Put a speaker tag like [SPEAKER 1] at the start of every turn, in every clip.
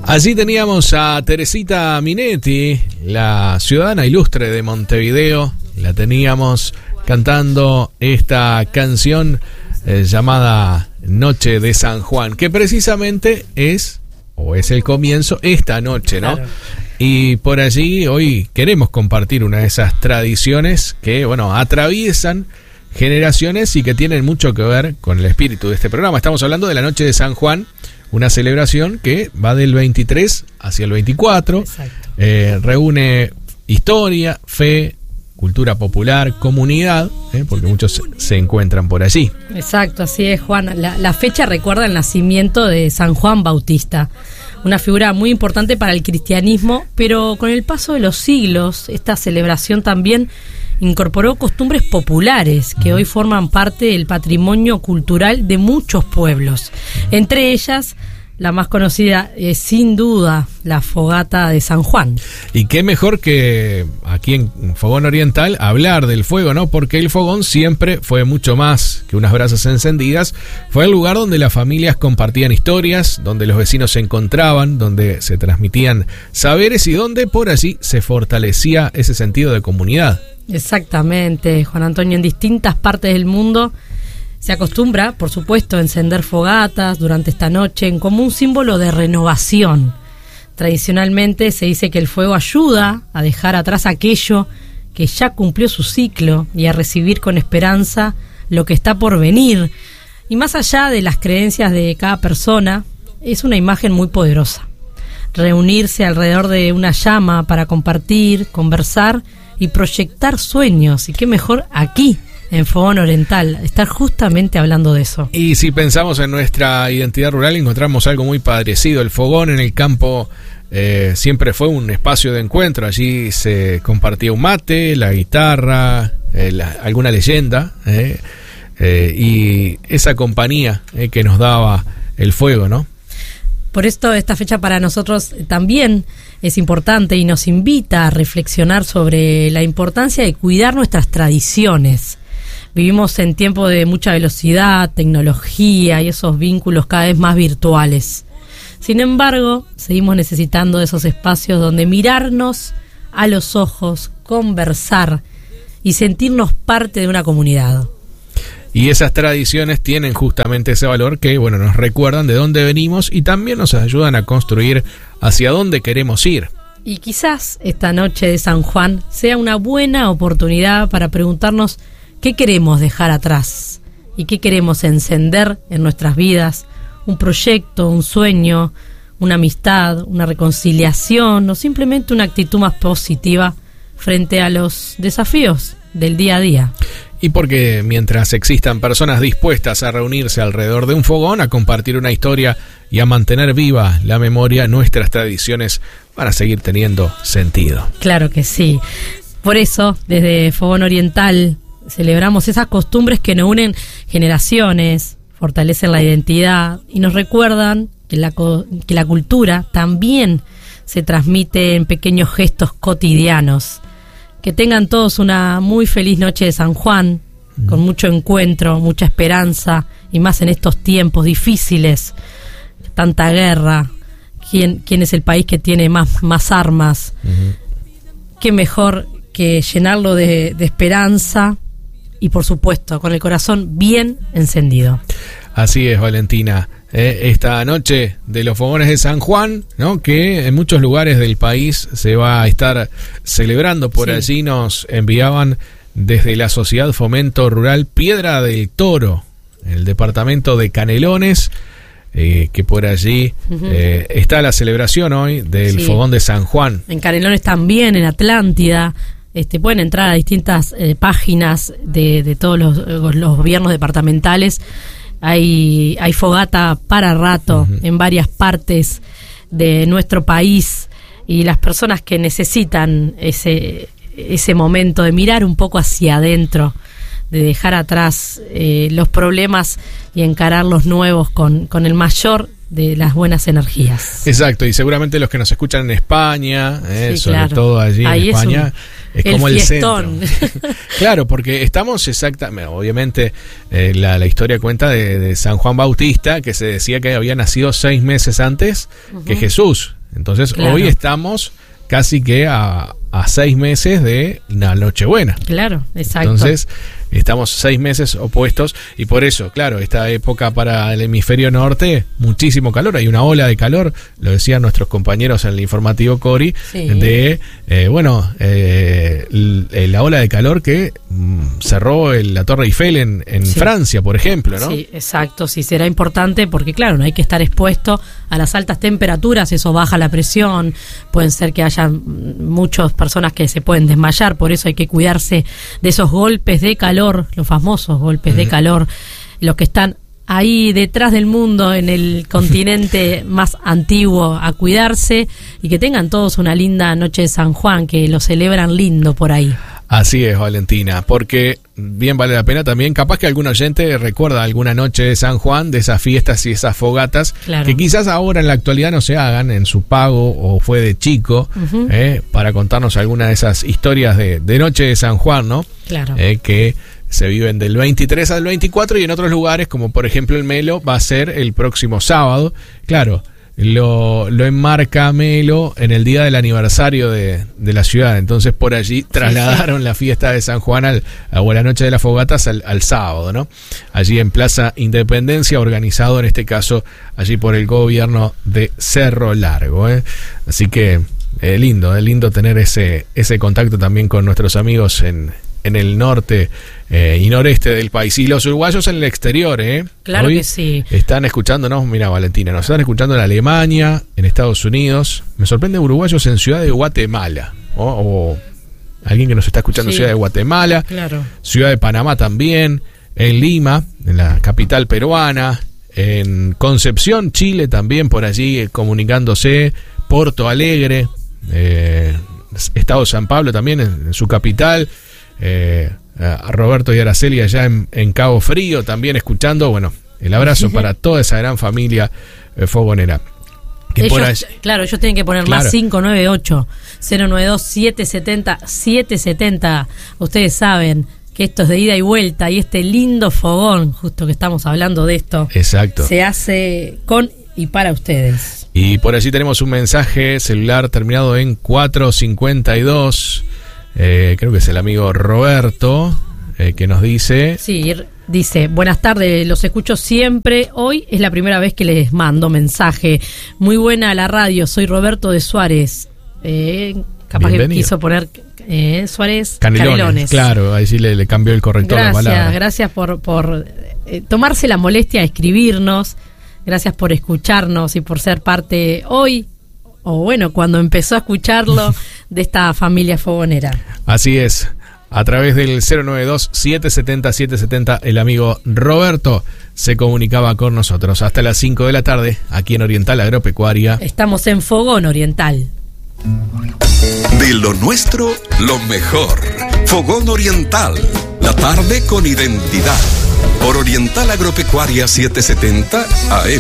[SPEAKER 1] Allí teníamos a Teresita Minetti, la ciudadana ilustre de Montevideo. La teníamos cantando esta canción llamada Noche de San Juan, que precisamente es el comienzo esta noche, ¿no? Claro. Y por allí hoy queremos compartir una de esas tradiciones que, bueno, atraviesan generaciones y que tienen mucho que ver con el espíritu de este programa. Estamos hablando de la Noche de San Juan, una celebración que va del 23 hacia el 24. Reúne historia, fe, cultura popular, comunidad, porque muchos se encuentran por allí.
[SPEAKER 2] Exacto, así es, Juan. La fecha recuerda el nacimiento de San Juan Bautista, una figura muy importante para el cristianismo, pero con el paso de los siglos, esta celebración también incorporó costumbres populares que hoy forman parte del patrimonio cultural de muchos pueblos. Entre ellas, la más conocida es sin duda la fogata de San Juan. Y qué mejor que aquí en Fogón Oriental hablar del fuego, ¿no? Porque el fogón siempre fue mucho más que unas brasas encendidas. Fue el lugar donde las familias compartían historias, donde los vecinos se encontraban, donde se transmitían saberes y donde por allí se fortalecía ese sentido de comunidad. Exactamente, Juan Antonio. En distintas partes del mundo se acostumbra, por supuesto, a encender fogatas durante esta noche como un símbolo de renovación. Tradicionalmente se dice que el fuego ayuda a dejar atrás aquello que ya cumplió su ciclo y a recibir con esperanza lo que está por venir. Y más allá de las creencias de cada persona, es una imagen muy poderosa. Reunirse alrededor de una llama para compartir, conversar y proyectar sueños. Y qué mejor aquí, en Fogón Oriental, estar justamente hablando de eso. Y si pensamos en nuestra identidad rural, encontramos algo muy parecido. El fogón en el campo siempre fue un espacio de encuentro. Allí se compartía un mate, la guitarra, alguna leyenda, y esa compañía que nos daba el fuego, ¿no? Por esto esta fecha para nosotros también es importante y nos invita a reflexionar sobre la importancia de cuidar nuestras tradiciones. Vivimos en tiempos de mucha velocidad, tecnología y esos vínculos cada vez más virtuales. Sin embargo, seguimos necesitando de esos espacios donde mirarnos a los ojos, conversar y sentirnos parte de una comunidad. Y esas tradiciones tienen justamente ese valor que, bueno, nos recuerdan de dónde venimos y también nos ayudan a construir hacia dónde queremos ir. Y quizás esta noche de San Juan sea una buena oportunidad para preguntarnos qué queremos dejar atrás y qué queremos encender en nuestras vidas. Un proyecto, un sueño, una amistad, una reconciliación o simplemente una actitud más positiva frente a los desafíos del día a día. Y porque mientras existan personas dispuestas a reunirse alrededor de un fogón, a compartir una historia y a mantener viva la memoria, nuestras tradiciones van a seguir teniendo sentido. Claro que sí. Por eso, desde Fogón Oriental, celebramos esas costumbres que nos unen generaciones, fortalecen la identidad y nos recuerdan que la cultura también se transmite en pequeños gestos cotidianos. Que tengan todos una muy feliz noche de San Juan, con mucho encuentro, mucha esperanza, y más en estos tiempos difíciles, tanta guerra. ¿Quién es el país que tiene más armas? Qué mejor que llenarlo de esperanza y, por supuesto, con el corazón bien encendido. Así es, Valentina. Esta noche de los fogones de San Juan, ¿no? Que en muchos lugares del país se va a estar celebrando. Por allí nos enviaban desde la Sociedad Fomento Rural Piedra del Toro, en el departamento de Canelones, que por allí está la celebración hoy del fogón de San Juan. En Canelones también, en Atlántida. Pueden entrar a distintas páginas de todos los gobiernos departamentales. Hay fogata para rato en varias partes de nuestro país, y las personas que necesitan ese momento de mirar un poco hacia adentro, de dejar atrás los problemas y encarar los nuevos con el mayor de las buenas energías.
[SPEAKER 1] Exacto, y seguramente los que nos escuchan en España,
[SPEAKER 2] Sí,
[SPEAKER 1] sobre
[SPEAKER 2] claro.
[SPEAKER 1] todo allí
[SPEAKER 2] Ahí
[SPEAKER 1] en España, es como el centro. Claro, porque estamos exactamente, obviamente la historia cuenta de San Juan Bautista, que se decía que había nacido 6 meses antes que Jesús. Entonces
[SPEAKER 2] Claro.
[SPEAKER 1] hoy estamos casi que a 6 meses de la Nochebuena.
[SPEAKER 2] Claro, exacto.
[SPEAKER 1] Entonces, estamos 6 meses opuestos y por eso, claro, esta época para el hemisferio norte, muchísimo calor, hay una ola de calor, lo decían nuestros compañeros en el informativo Cori,
[SPEAKER 2] Sí.
[SPEAKER 1] de, la ola de calor que cerró la Torre Eiffel en
[SPEAKER 2] Sí.
[SPEAKER 1] Francia, por ejemplo, ¿no?
[SPEAKER 2] Sí, exacto, sí, será importante porque claro, no hay que estar expuesto a las altas temperaturas, eso baja la presión, pueden ser que haya muchas personas que se pueden desmayar, por eso hay que cuidarse de esos golpes de calor, los famosos golpes de calor, los que están ahí detrás del mundo, en el continente más antiguo, a cuidarse y que tengan todos una linda noche de San Juan, que lo celebran lindo por ahí.
[SPEAKER 1] Así es, Valentina, porque bien vale la pena también, capaz que algún oyente recuerda alguna noche de San Juan, de esas fiestas y esas fogatas,
[SPEAKER 2] Claro.
[SPEAKER 1] que quizás ahora en la actualidad no se hagan en su pago o fue de chico, para contarnos alguna de esas historias de noche de San Juan, ¿no?
[SPEAKER 2] Claro.
[SPEAKER 1] Que se viven del 23 al 24 y en otros lugares, como por ejemplo el Melo, va a ser el próximo sábado. Claro, lo enmarca Melo en el día del aniversario de la ciudad. Entonces por allí trasladaron la fiesta de San Juan o la noche de las fogatas al sábado, ¿no? Allí en Plaza Independencia, organizado en este caso allí por el gobierno de Cerro Largo, ¿eh? Así que es lindo tener ese contacto también con nuestros amigos en el norte y noreste del país. Y los uruguayos en el exterior,
[SPEAKER 2] Claro
[SPEAKER 1] hoy
[SPEAKER 2] que sí.
[SPEAKER 1] están escuchándonos, mira Valentina, nos están escuchando en Alemania, en Estados Unidos. Me sorprende uruguayos en Ciudad de Guatemala, o alguien que nos está escuchando en
[SPEAKER 2] Sí.
[SPEAKER 1] Ciudad de Guatemala,
[SPEAKER 2] Claro.
[SPEAKER 1] Ciudad de Panamá también, en Lima, en la capital peruana, en Concepción, Chile también, por allí comunicándose, Porto Alegre, Estado de San Pablo también en su capital, a Roberto y Araceli allá en Cabo Frío también escuchando. Bueno, el abrazo para toda esa gran familia fogonera. Que por allí-
[SPEAKER 2] Claro, ellos tienen que poner
[SPEAKER 1] Claro.
[SPEAKER 2] más 598-092-770-770. Ustedes saben que esto es de ida y vuelta y este lindo fogón, justo que estamos hablando de esto,
[SPEAKER 1] Exacto.
[SPEAKER 2] se hace con y para ustedes.
[SPEAKER 1] Y por allí tenemos un mensaje celular terminado en 452. Creo que es el amigo Roberto, que nos dice...
[SPEAKER 2] Sí, dice, buenas tardes, los escucho siempre. Hoy es la primera vez que les mando mensaje. Muy buena la radio, soy Roberto de Suárez. Capaz
[SPEAKER 1] Bienvenido.
[SPEAKER 2] que quiso poner Suárez
[SPEAKER 1] Canelones. Claro, ahí sí le cambió el corrector la palabra.
[SPEAKER 2] Gracias por tomarse la molestia de escribirnos. Gracias por escucharnos y por ser parte hoy, o bueno, cuando empezó a escucharlo, de esta familia fogonera.
[SPEAKER 1] Así es. A través del 092-770-770, el amigo Roberto se comunicaba con nosotros. Hasta las 5 de la tarde, aquí en Oriental Agropecuaria.
[SPEAKER 2] Estamos en Fogón Oriental.
[SPEAKER 3] De lo nuestro, lo mejor. Fogón Oriental. La tarde con identidad. Por Oriental Agropecuaria 770 AM.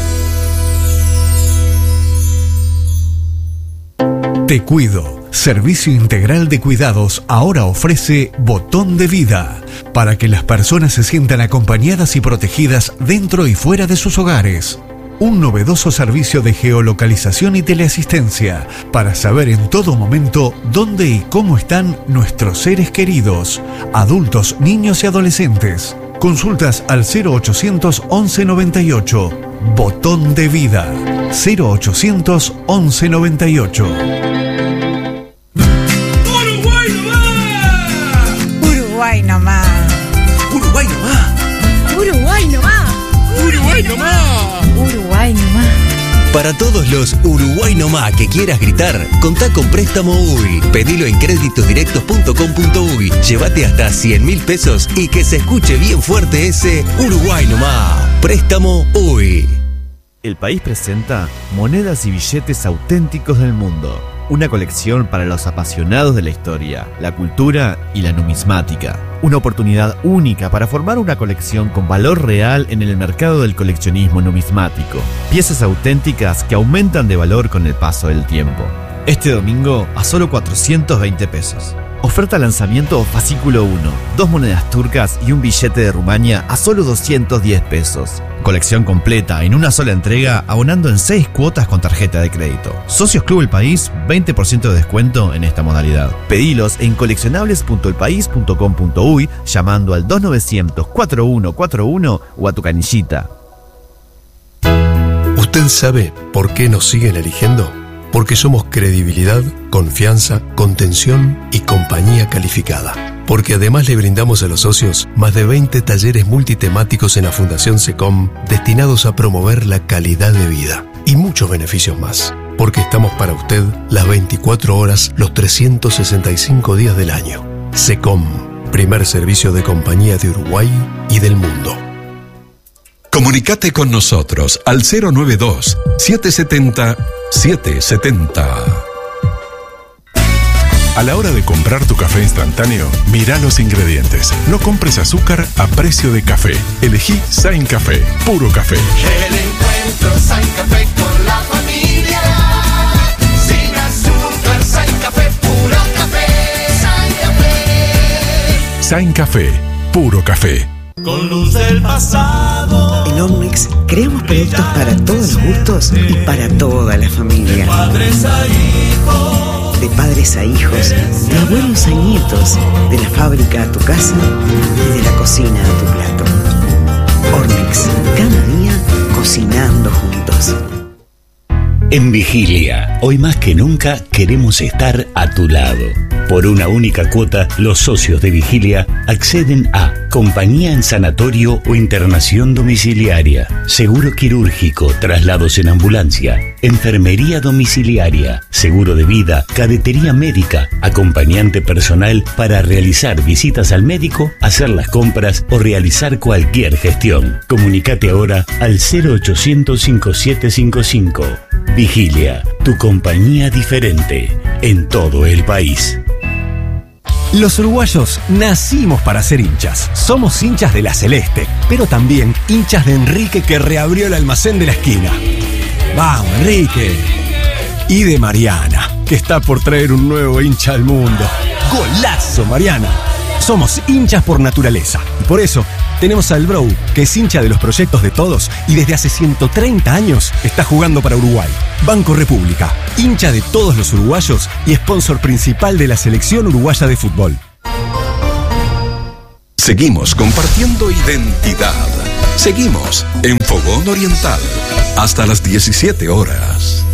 [SPEAKER 4] Te Cuido. Servicio integral de cuidados ahora ofrece Botón de Vida para que las personas se sientan acompañadas y protegidas dentro y fuera de sus hogares. Un novedoso servicio de geolocalización y teleasistencia para saber en todo momento dónde y cómo están nuestros seres queridos, adultos, niños y adolescentes. Consultas al 0800 1198. Botón de Vida. 0800 1198.
[SPEAKER 5] Uruguay nomás.
[SPEAKER 3] Uruguay nomás.
[SPEAKER 5] Uruguay nomás.
[SPEAKER 3] Uruguay nomás.
[SPEAKER 5] Uruguay nomás.
[SPEAKER 6] Para todos los Uruguay nomás que quieras gritar, contá con Préstamo UI. Pedilo en créditosdirectos.com.uy. Llévate hasta 100.000 pesos y que se escuche bien fuerte ese Uruguay nomás. Préstamo UI.
[SPEAKER 7] El País presenta Monedas y Billetes Auténticos del Mundo, una colección para los apasionados de la historia, la cultura y la numismática. Una oportunidad única para formar una colección con valor real en el mercado del coleccionismo numismático. Piezas auténticas que aumentan de valor con el paso del tiempo. Este domingo a solo 420 pesos. Oferta lanzamiento fascículo 1, 2 monedas turcas y un billete de Rumania a solo 210 pesos. Colección completa en una sola entrega, abonando en 6 cuotas con tarjeta de crédito. Socios Club El País, 20% de descuento en esta modalidad. Pedilos en coleccionables.elpaís.com.uy llamando al 2900-4141 o a tu canillita.
[SPEAKER 8] ¿Usted sabe por qué nos siguen eligiendo? Porque somos credibilidad, confianza, contención y compañía calificada. Porque además le brindamos a los socios más de 20 talleres multitemáticos en la Fundación SECOM destinados a promover la calidad de vida y muchos beneficios más. Porque estamos para usted las 24 horas, los 365 días del año. SECOM, primer servicio de compañía de Uruguay y del mundo.
[SPEAKER 3] Comunicate con nosotros al 092-770-770.
[SPEAKER 9] A la hora de comprar tu café instantáneo, mira los ingredientes. No compres azúcar a precio de café. Elegí Sain Café, puro café.
[SPEAKER 10] El encuentro Sain Café con la familia. Sin azúcar, Sain Café, puro café. Sain Café.
[SPEAKER 9] Sain Café, puro café.
[SPEAKER 10] Con luz del pasado.
[SPEAKER 11] En Omnix creamos productos para todos los gustos y para toda la familia.
[SPEAKER 10] De padres a hijos.
[SPEAKER 11] De padres a hijos, de abuelos a nietos, de la fábrica a tu casa y de la cocina a tu plato. Omnix, cada día cocinando juntos.
[SPEAKER 12] En Vigilia, hoy más que nunca queremos estar a tu lado. Por una única cuota, los socios de Vigilia acceden a compañía en sanatorio o internación domiciliaria, seguro quirúrgico, traslados en ambulancia, enfermería domiciliaria, seguro de vida, cadetería médica, acompañante personal para realizar visitas al médico, hacer las compras o realizar cualquier gestión. Comunicate ahora al 0800 5755. Vigilia, tu compañía diferente en todo el país.
[SPEAKER 13] Los uruguayos nacimos para ser hinchas. Somos hinchas de la Celeste, pero también hinchas de Enrique, que reabrió el almacén de la esquina. ¡Vamos, Enrique! Y de Mariana, que está por traer un nuevo hincha al mundo. ¡Golazo, Mariana! Somos hinchas por naturaleza y por eso tenemos al Bro, que es hincha de los proyectos de todos y desde hace 130 años está jugando para Uruguay. Banco República, hincha de todos los uruguayos y sponsor principal de la selección uruguaya de fútbol.
[SPEAKER 3] Seguimos compartiendo identidad. Seguimos en Fogón Oriental hasta las 17 horas.